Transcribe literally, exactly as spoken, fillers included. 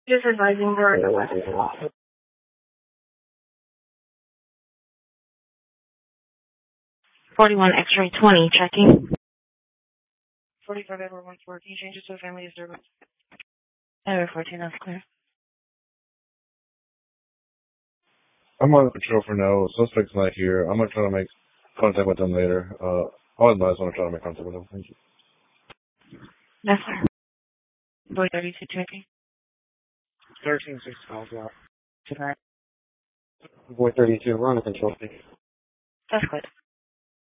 Just advising her the weapons off. forty-one X-ray twenty, checking. forty-five Edward one four, can you change it to a family disturbance? Edward fourteen, that's clear. I'm on patrol for now. Suspect's not here. I'm gonna try to make contact with them later. Uh, I'll advise when I try to make contact with them. Thank you. Yes, sir. Boy thirty-two, checking. thirteen six calls out. Tonight. Boy thirty-two, we're on the control. That's good.